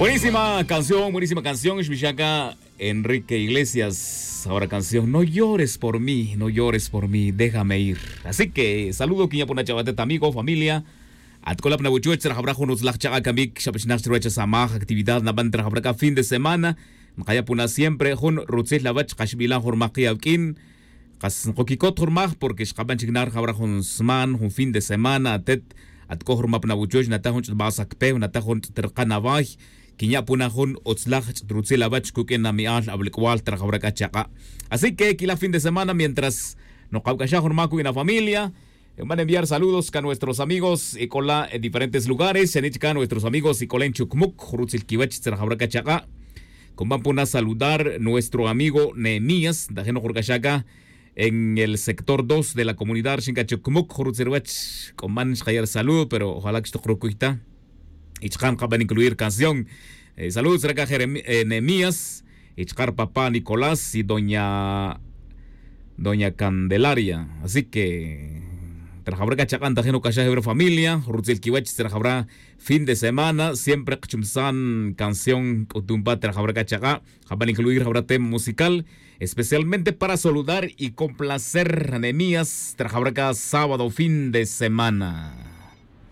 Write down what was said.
Buenísima canción, Shmishaka Enrique Iglesias. Ahora canción, no llores por mí, déjame ir. Así que saludo que ya puna chavateta, amigo, familia. At kolap na buchuech trahabrajo nos lachaka kamik shapishnak truecha samaj actividad na ban trahabraka fin de semana. Makaya puna siempre hun rutzeh lavach kashbilan hormaqi avkin. Kas kokikot hormaj porque shkaban chignar habrajun sman hun fin de semana atet at kohormap na buchuech na tahun basakpe na tahun terqanavaj. Kinya punahun otzlach rutzeh lavach kuken na mial ablikwal trahabraka chaka. Así que kila fin de semana mientras no kaukasha hormaku en la familia. Van a enviar saludos a nuestros amigos y cola en diferentes lugares. En Ichka, nuestros amigos y cola en Chukmuk, Rutzil Kiwach, Tzerajabraca Chaca. Con van a saludar nuestro amigo Nehemías, Dajeno Jorgashaka, en el sector 2 de la comunidad Shinka Chukmuk, Rutzilwach. Con van a saludo, pero ojalá que esto crocuita. Ichkan van a incluir canción. Saludos, Raka Nehemías, Ichkar Papá Nicolás y Doña Candelaria. Así que Trajabra Cachacan, Tajeno Cachajebre Familia, Rutzil Kiwach, Trajabra fin de semana, siempre Chumsan, canción Utumba, Trajabra Cachaca, van a incluir Jabra tema musical, especialmente para saludar y complacer a Nehemías, Trajabra sábado fin de semana.